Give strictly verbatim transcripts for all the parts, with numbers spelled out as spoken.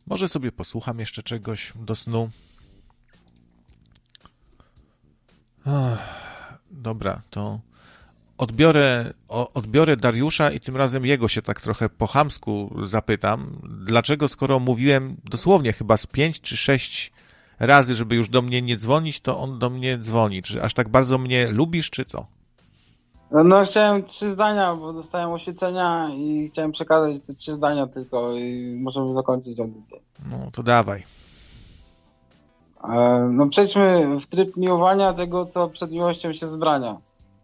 Może sobie posłucham jeszcze czegoś do snu. Ach, dobra, to odbiorę, o, odbiorę Dariusza i tym razem jego się tak trochę po chamsku zapytam. Dlaczego, skoro mówiłem dosłownie chyba z pięć czy sześć razy, żeby już do mnie nie dzwonić, to on do mnie dzwoni? Czy aż tak bardzo mnie lubisz, czy co? No chciałem trzy zdania, bo dostałem oświecenia i chciałem przekazać te trzy zdania tylko i możemy zakończyć audycję. No to dawaj. E, no przejdźmy w tryb miłowania tego, co przed miłością się zbrania.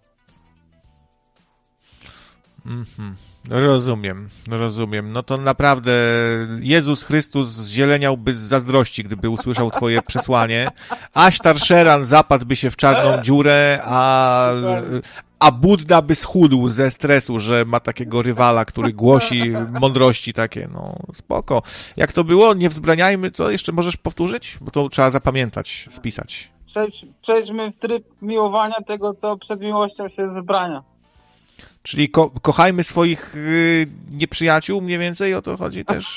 Mhm. Rozumiem, rozumiem. No to naprawdę Jezus Chrystus zzieleniałby z zazdrości, gdyby usłyszał twoje przesłanie. Aśtar Sheran zapadłby się w czarną dziurę, a, a Budda by schudł ze stresu, że ma takiego rywala, który głosi mądrości takie. No spoko. Jak to było? Nie wzbraniajmy. Co jeszcze możesz powtórzyć? Bo to trzeba zapamiętać, spisać. Przejdź, przejdźmy w tryb miłowania tego, co przed miłością się zbrania. Czyli ko- kochajmy swoich yy, nieprzyjaciół, mniej więcej o to chodzi też.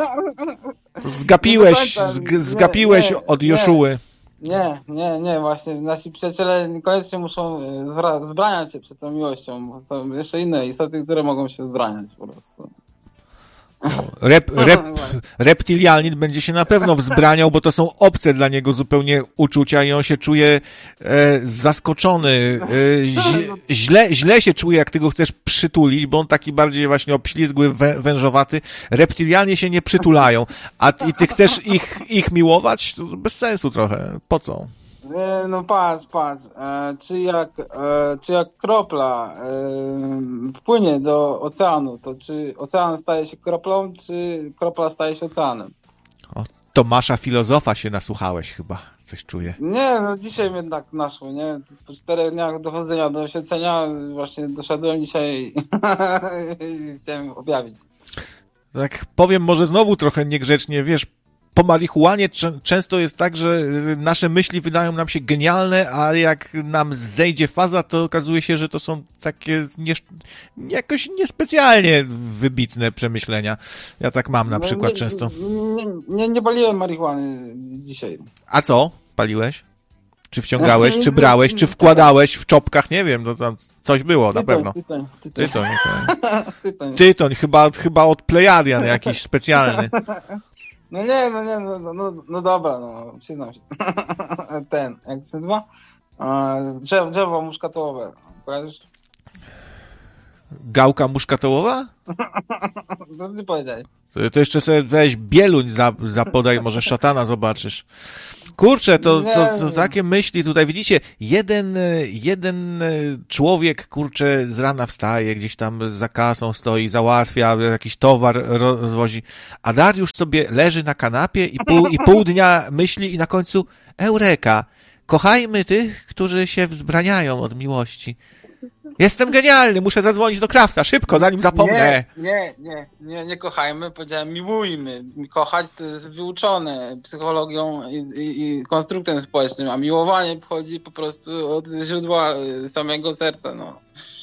To zgapiłeś, zg- zgapiłeś nie, nie, od Joszuły. Nie, nie, nie, właśnie nasi przyjaciele niekoniecznie muszą zbra- zbraniać się przed tą miłością, bo są jeszcze inne istoty, które mogą się zbraniać po prostu. Rep, rep, reptilianin będzie się na pewno wzbraniał, bo to są obce dla niego zupełnie uczucia i on się czuje e, zaskoczony. E, źle, źle, źle się czuje, jak ty go chcesz przytulić, bo on taki bardziej właśnie obślizgły, wę, wężowaty. Reptilianie się nie przytulają, a ty, ty chcesz ich, ich miłować? To bez sensu trochę. Po co? Nie, no patrz, patrz, e, czy jak, e, czy jak kropla e, wpłynie do oceanu, to czy ocean staje się kroplą, czy kropla staje się oceanem? O, Tomasza Filozofa się nasłuchałeś chyba, coś czuję. Nie, no dzisiaj mnie tak naszło, nie? Po czterech dniach dochodzenia do oświecenia właśnie doszedłem dzisiaj i chciałem objawić. Tak powiem może znowu trochę niegrzecznie, wiesz, po marihuanie cze- często jest tak, że nasze myśli wydają nam się genialne, a jak nam zejdzie faza, to okazuje się, że to są takie nie, jakoś niespecjalnie wybitne przemyślenia. Ja tak mam na No, przykład nie, często. Nie, nie, nie paliłem marihuany dzisiaj. A co? Paliłeś? Czy wciągałeś, czy brałeś, czy wkładałeś w czopkach? Nie wiem, no tam coś było Tytoń, na pewno. Tytoń, tytoń. Tytoń, tytoń. tytoń. Tytoń, chyba, chyba od Plejadian jakiś specjalny. No nie, no nie, no, no, no dobra, no przyznam się. Ten, jak to się nazywa? Drzewo, drzewo muszkatołowe. Kojarzysz? Gałka muszkatołowa? To ty powiedziałeś. To, to jeszcze sobie weź bieluń za, zapodaj, może szatana zobaczysz. Kurczę, to, to, to takie myśli tutaj, widzicie, jeden, jeden człowiek, kurczę, z rana wstaje, gdzieś tam za kasą stoi, załatwia, jakiś towar rozwozi, a Dariusz sobie leży na kanapie i pół, i pół dnia myśli i na końcu eureka, kochajmy tych, którzy się wzbraniają od miłości. Jestem genialny, muszę zadzwonić do Krafta, szybko, zanim zapomnę. Nie, nie, nie, nie, nie kochajmy, powiedziałem miłujmy. Kochać to jest wyuczone psychologią i, i, i konstruktem społecznym, a miłowanie pochodzi po prostu od źródła samego serca, no.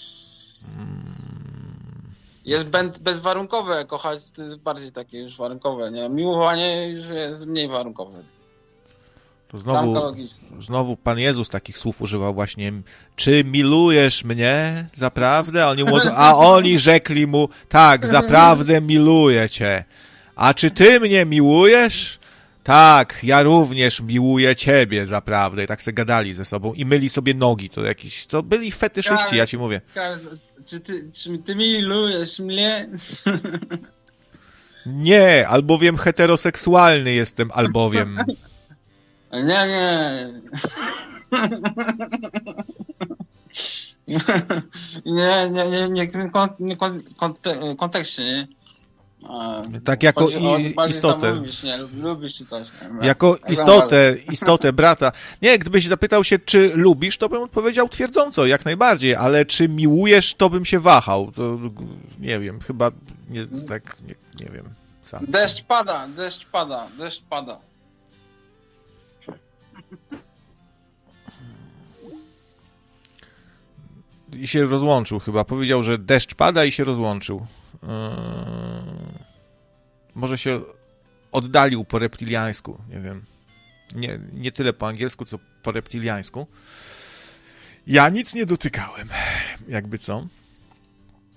Jest bezwarunkowe, kochać to jest bardziej takie już warunkowe, nie? Miłowanie już jest mniej warunkowe. To znowu, znowu Pan Jezus takich słów używał właśnie, czy milujesz mnie zaprawdę? A oni, mu, a oni rzekli mu, tak, zaprawdę miluję cię. A czy ty mnie miłujesz? Tak, ja również miłuję ciebie zaprawdę. I tak se gadali ze sobą i myli sobie nogi. To jakiś, to byli fetyszyści, ja ci mówię. Czy ty, czy ty milujesz mnie? Nie, albowiem heteroseksualny jestem, albowiem. Nie, nie. Nie, nie, nie, nie, nie w kontekście, nie? A, tak jako i, istotę. Lubisz, nie? Lubisz czy coś. Nie? Jako istotę, istotę brata. Nie, gdybyś zapytał się, czy lubisz, to bym odpowiedział twierdząco, jak najbardziej, ale czy miłujesz, to bym się wahał. To, nie wiem, chyba nie, tak, nie, nie wiem. Sam. Deszcz pada, deszcz pada, deszcz pada. I się rozłączył chyba. Powiedział, że deszcz pada i się rozłączył. Yy... Może się oddalił po reptiliańsku, nie wiem, nie, nie tyle po angielsku, co po reptiliańsku. Ja nic nie dotykałem, jakby co.